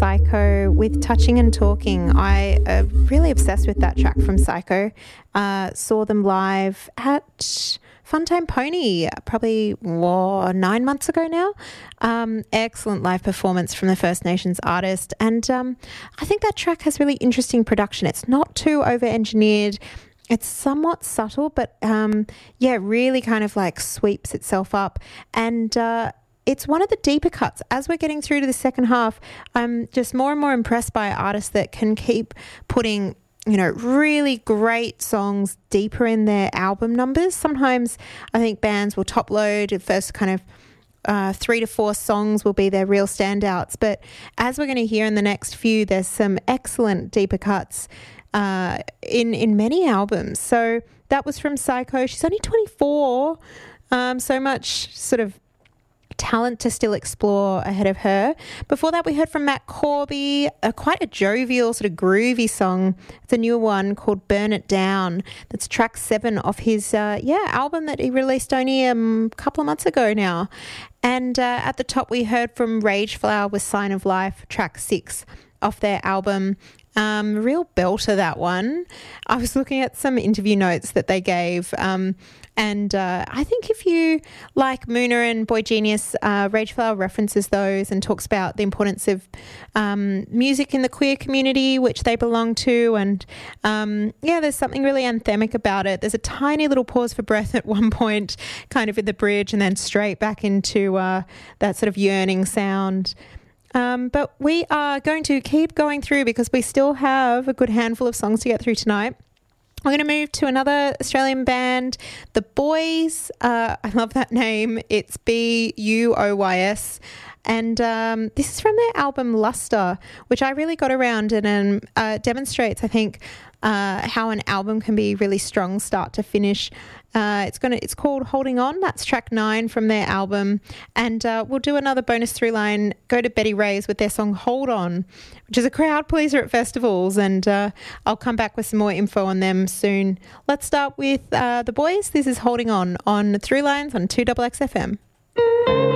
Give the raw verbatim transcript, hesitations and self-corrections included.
Psycho with Touching and Talking. I am really obsessed with that track from Psycho. Uh, saw them live at Funtime Pony probably whoa, nine months ago now. Um, excellent live performance from the First Nations artist. And um, I think that track has really interesting production. It's not too over-engineered. It's somewhat subtle, but um, yeah, really kind of like sweeps itself up. And uh, it's one of the deeper cuts. As we're getting through to the second half, I'm just more and more impressed by artists that can keep putting, you know, really great songs deeper in their album numbers. Sometimes I think bands will top load the first kind of uh, three to four songs will be their real standouts. But as we're going to hear in the next few, there's some excellent deeper cuts uh, in, in many albums. So that was from Psycho. She's only twenty-four. Um, so much sort of talent to still explore ahead of her. Before that, we heard from Matt Corby, a quite a jovial, sort of groovy song. It's a new one called Burn It Down. That's track seven of his uh, yeah album that he released only a um, couple of months ago now. And uh, at the top, we heard from Rage Flower with Sign of Life, track six off their album. Um, real belter, that one. I was looking at some interview notes that they gave, um, and uh, I think if you like Mooner and Boy Genius, uh, Rage Flower references those and talks about the importance of um, music in the queer community, which they belong to, and um, yeah, there's something really anthemic about it. There's a tiny little pause for breath at one point, kind of in the bridge, and then straight back into uh, that sort of yearning sound. Um, but we are going to keep going through because we still have a good handful of songs to get through tonight. We're going to move to another Australian band, The Boys. Uh, I love that name. It's B U O Y S. And um, this is from their album Luster, which I really got around and um, uh, demonstrates, I think, uh, how an album can be really strong start to finish. Uh, it's gonna. It's called Holding On. That's track nine from their album. And uh, we'll do another bonus through line, go to Betty Ray's with their song Hold On, which is a crowd pleaser at festivals. And uh, I'll come back with some more info on them soon. Let's start with uh, The Boys. This is Holding On on Through Lines on two X X F M.